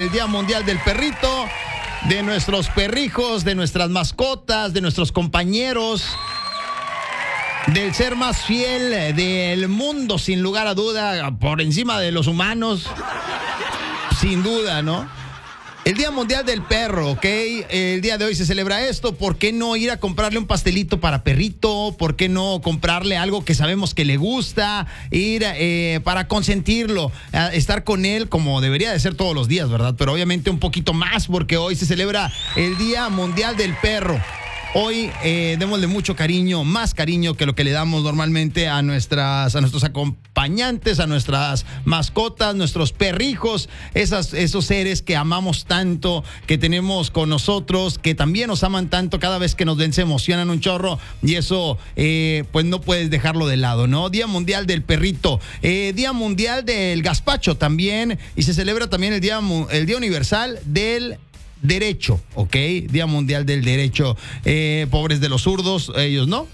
el Día Mundial del Perrito, de nuestros perrijos, de nuestras mascotas, de nuestros compañeros, del ser más fiel del mundo, sin lugar a duda, por encima de los humanos, sin duda, ¿no? El Día Mundial del Perro, ¿ok? El día de hoy se celebra esto. ¿Por qué no ir a comprarle un pastelito para perrito? ¿Por qué no comprarle algo que sabemos que le gusta? Ir para consentirlo, estar con él como debería de ser todos los días, ¿verdad? Pero obviamente un poquito más porque hoy se celebra el Día Mundial del Perro. Hoy démosle mucho cariño, más cariño que lo que le damos normalmente a nuestros acompañantes, a nuestras mascotas, nuestros perrijos, esos seres que amamos tanto, que tenemos con nosotros, que también nos aman tanto. Cada vez que nos ven se emocionan un chorro y eso pues no puedes dejarlo de lado, ¿no? Día Mundial del Perrito, Día Mundial del Gazpacho también, y se celebra también el Día Universal del Derecho, ¿ok? Día Mundial del Derecho. Pobres de los zurdos, ellos no.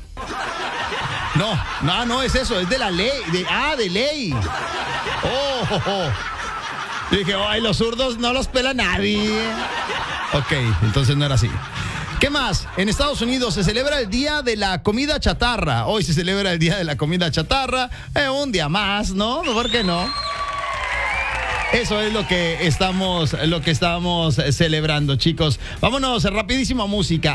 No es eso, es de la ley. De ley. Dije, ay, los zurdos no los pela nadie. Ok, entonces no era así. ¿Qué más? En Estados Unidos se celebra el Día de la Comida Chatarra. Hoy se celebra el Día de la Comida Chatarra. Un día más, ¿no? ¿Por qué no? Eso es lo que estamos celebrando, chicos. Vámonos rapidísimo a música.